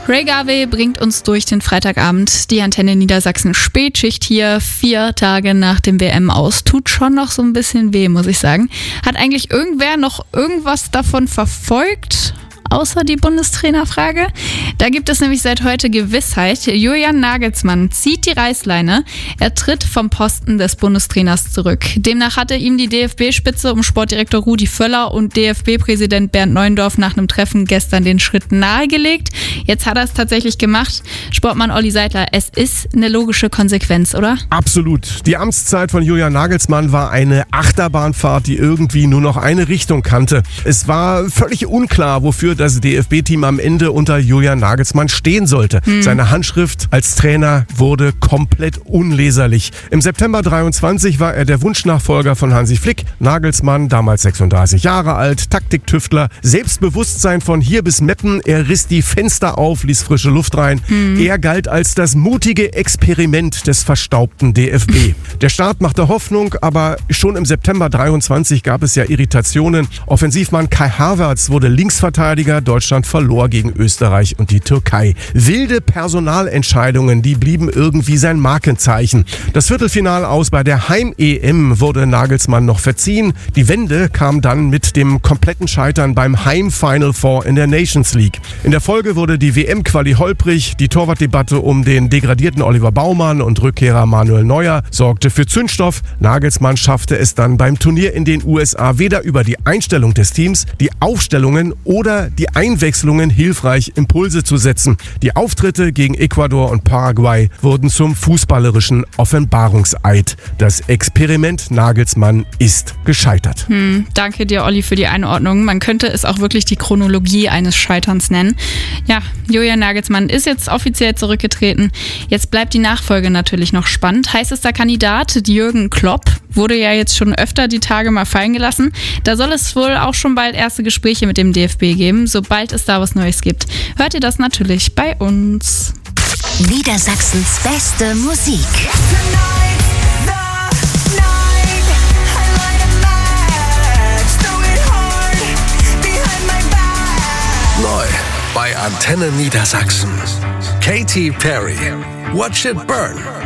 Ray Garvey bringt uns durch den Freitagabend. Die Antenne Niedersachsen Spätschicht hier, 4 Tage nach dem WM aus. Tut schon noch so ein bisschen weh, muss ich sagen. Hat eigentlich irgendwer noch irgendwas davon verfolgt? Außer die Bundestrainerfrage. Da gibt es nämlich seit heute Gewissheit. Julian Nagelsmann zieht die Reißleine. Er tritt vom Posten des Bundestrainers zurück. Demnach hatte ihm die DFB-Spitze um Sportdirektor Rudi Völler und DFB-Präsident Bernd Neuendorf nach einem Treffen gestern den Schritt nahegelegt. Jetzt hat er es tatsächlich gemacht. Sportmann Olli Seidler, es ist eine logische Konsequenz, oder? Absolut. Die Amtszeit von Julian Nagelsmann war eine Achterbahnfahrt, die irgendwie nur noch eine Richtung kannte. Es war völlig unklar, wofür das DFB-Team am Ende unter Julian Nagelsmann stehen sollte. Seine Handschrift als Trainer wurde komplett unleserlich. Im September 23 war er der Wunschnachfolger von Hansi Flick. Nagelsmann, damals 36 Jahre alt, Taktiktüftler, Selbstbewusstsein von hier bis Meppen. Er riss die Fenster auf, ließ frische Luft rein. Er galt als das mutige Experiment des verstaubten DFB. Der Start machte Hoffnung, aber schon im September 23 gab es ja Irritationen. Offensivmann Kai Havertz wurde Linksverteidiger. Deutschland verlor gegen Österreich und die Türkei. Wilde Personalentscheidungen, die blieben irgendwie sein Markenzeichen. Das Viertelfinale aus bei der Heim-EM wurde Nagelsmann noch verziehen. Die Wende kam dann mit dem kompletten Scheitern beim Heim-Final Four in der Nations League. In der Folge wurde die WM-Quali holprig. Die Torwartdebatte um den degradierten Oliver Baumann und Rückkehrer Manuel Neuer sorgte für Zündstoff. Nagelsmann schaffte es dann beim Turnier in den USA weder über die Einstellung des Teams, die Aufstellungen oder die Einwechslungen hilfreich Impulse zu setzen. Die Auftritte gegen Ecuador und Paraguay wurden zum fußballerischen Offenbarungseid. Das Experiment Nagelsmann ist gescheitert. Danke dir, Olli, für die Einordnung. Man könnte es auch wirklich die Chronologie eines Scheiterns nennen. Ja, Julian Nagelsmann ist jetzt offiziell zurückgetreten. Jetzt bleibt die Nachfolge natürlich noch spannend. Heißester Kandidat Jürgen Klopp wurde ja jetzt schon öfter die Tage mal fallen gelassen. Da soll es wohl auch schon bald erste Gespräche mit dem DFB geben, sobald es da was Neues gibt. Hört ihr das natürlich bei uns. Niedersachsens beste Musik. Neu bei Antenne Niedersachsen. Katy Perry. Watch It Burn.